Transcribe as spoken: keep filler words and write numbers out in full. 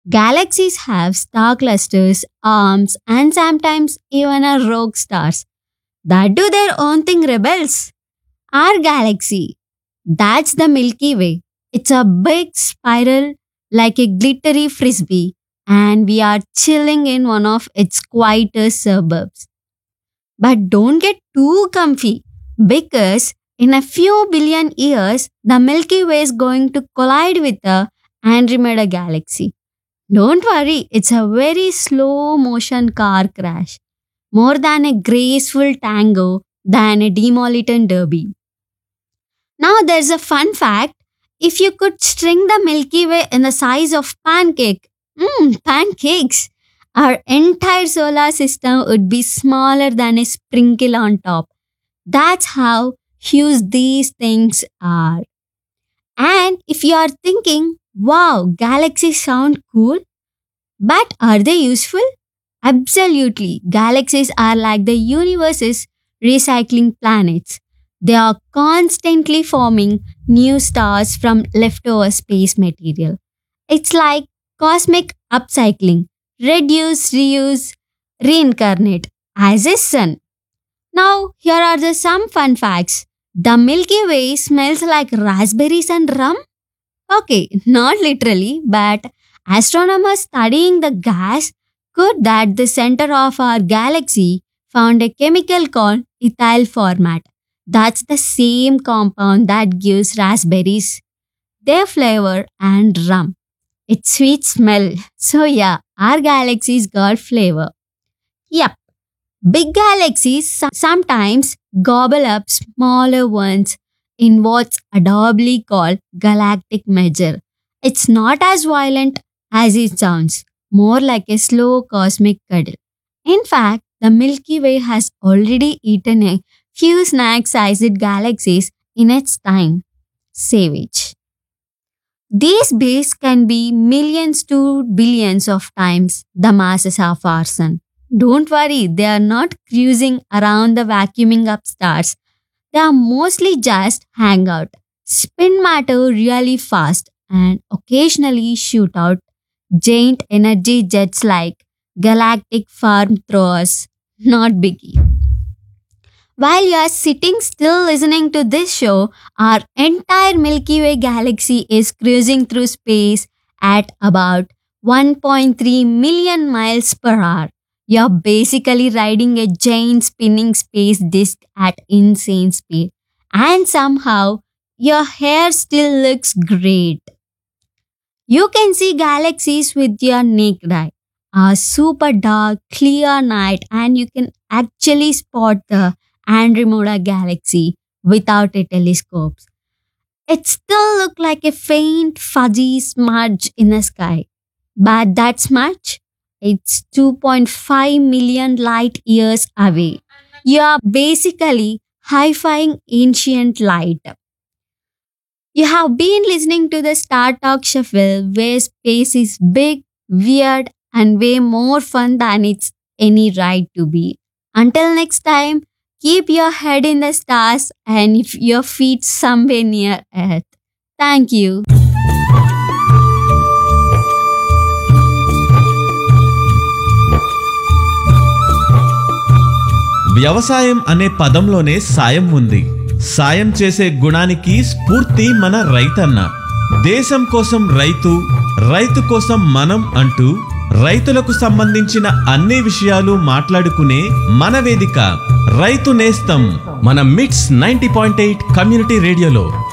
Galaxies have star clusters, arms, and sometimes even a rogue stars that do their own thing rebels. Our galaxy, that's the Milky Way. It's a big spiral like a glittery frisbee, and we are chilling in one of its quietest suburbs. But don't get too comfy because in a few billion years, the Milky Way is going to collide with the Andromeda galaxy. Don't worry, it's a very slow motion car crash, more than a graceful tango than a demolition derby. Now there's a fun fact. If you could string the Milky Way in the size of pancake, mmm, pancakes, our entire solar system would be smaller than a sprinkle on top. That's how huge these things are. And if you are thinking, wow, galaxies sound cool, but are they useful? Absolutely. Galaxies are like the universe's recycling planets. They are constantly forming new stars from leftover space material. It's like cosmic upcycling. Reduce, reuse, reincarnate as a sun. Now, here are the some fun facts. The Milky Way smells like raspberries and rum. Okay, not literally, but astronomers studying the gas could that the center of our galaxy found a chemical called ethyl format. That's the same compound that gives raspberries their flavor and rum. It's sweet smell. So yeah, our galaxy's got flavor. Yep. Big galaxies so- sometimes gobble up smaller ones in what's adorably called galactic merger. It's not as violent as it sounds, more like a slow cosmic cuddle. In fact, the Milky Way has already eaten a few snack sized galaxies in its time. Savage. These beasts can be millions to billions of times the masses of our sun. Don't worry, they are not cruising around the vacuuming up stars. They are mostly just hang out, spin matter really fast, and occasionally shoot out giant energy jets like galactic farm throwers. Not biggie. While you are sitting still listening to this show, our entire Milky Way galaxy is cruising through space at about one point three million miles per hour. You're basically riding a giant spinning space disk at insane speed. And somehow, your hair still looks great. You can see galaxies with your naked eye. A super dark, clear night, and you can actually spot the Andromeda galaxy without a telescope. It still looks like a faint, fuzzy smudge in the sky. But that smudge, it's two point five million light years away. You are basically hi-fiing ancient light. You have been listening to the Star Talk Shuffle where space is big, weird, and way more fun than it's any right to be. Until next time, keep your head in the stars and if your feet somewhere near Earth. Thank you. వ్యవసాయం అనే పదంలోనే సాయం ఉంది. సాయం చేసే గుణానికి స్ఫూర్తి మన రైతన్న. దేశం కోసం రైతు, రైతు కోసం మనం అంటూ రైతులకు సంబంధించిన అన్ని విషయాలు మాట్లాడుకునే మన వేదిక రైతు నేస్తం మన మిట్స్ నైంటీ పాయింట్ ఎయిట్ కమ్యూనిటీ రేడియోలో.